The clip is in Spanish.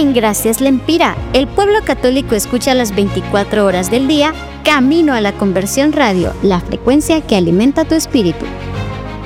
en Gracias Lempira, el pueblo católico escucha las 24 horas del día, camino a la conversión radio, la frecuencia que alimenta tu espíritu.